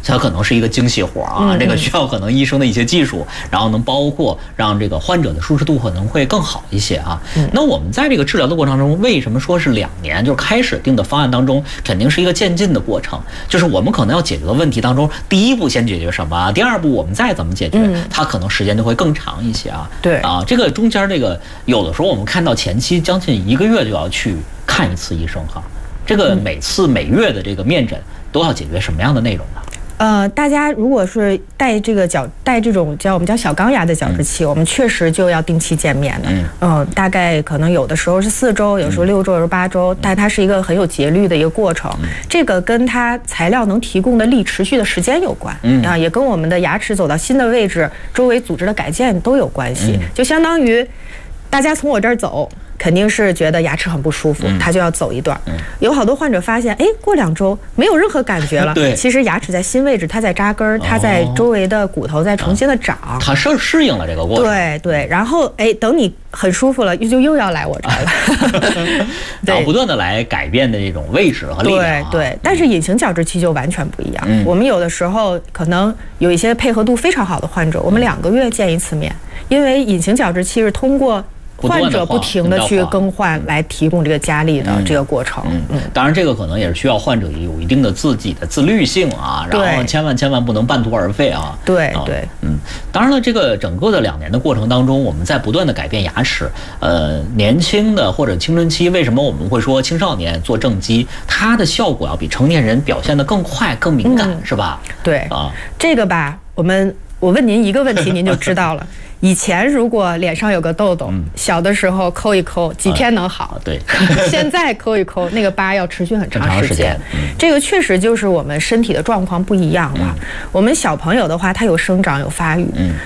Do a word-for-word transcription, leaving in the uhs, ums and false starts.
它可能是一个精细活啊，这个需要可能医生的一些技术，然后能包括让这个患者的舒适度可能会更好一些啊。那我们在这个治疗的过程中，为什么说是两年？就是开始定的方案当中，肯定是一个渐进的过程，就是我们可能要解决的问题当中，第一步先解决什么，第二步我们再怎么解决，它可能时间就会更长一些啊。 对啊，这个中间这个有的时候我们看到前期将近一个月就要去看一次医生哈，这个每次每月的这个面诊都要解决什么样的内容呢？ 呃，大家如果是带这个矫带这种叫我们叫小钢牙的矫治器，嗯、我们确实就要定期见面的。嗯、呃，大概可能有的时候是四周，有时候六周，有时候八周，但它是一个很有节律的一个过程。嗯、这个跟它材料能提供的力持续的时间有关。嗯啊，也跟我们的牙齿走到新的位置，周围组织的改建都有关系。嗯、就相当于大家从我这儿走。肯定是觉得牙齿很不舒服，他就要走一段。有好多患者发现，哎，过两周没有任何感觉了。 对， 其实牙齿在新位置，它在扎根，它在周围的骨头在重新的长， 它是适应了这个过程。 对对，然后哎，等你很舒服了，又就又要来我这儿了。 然后不断的来改变的这种位置和力量。 对对，但是隐形矫治器就完全不一样。嗯、我们有的时候可能有一些配合度非常好的患者，我们两个月见一次面，因为隐形矫治器是通过。患者不停的去更换，来提供这个加力的这个过程。 嗯嗯，当然这个可能也是需要患者有一定的自己的自律性啊，然后千万千万不能半途而废啊。 对对， 嗯，当然了，这个整个的两年的过程当中，我们在不断的改变牙齿。呃，年轻的或者青春期，为什么我们会说青少年做正畸，它的效果要比成年人表现得更快、更敏感，嗯、是吧？ 对啊，这个吧，我们我问您一个问题，您就知道了。以前如果脸上有个痘痘，嗯、小的时候抠一抠，几天能好。 啊、对， 现在抠一抠，那个疤要持续很长时间。 时间嗯、 这个确实就是我们身体的状况不一样了。嗯、我们小朋友的话，他有生长有发育，嗯、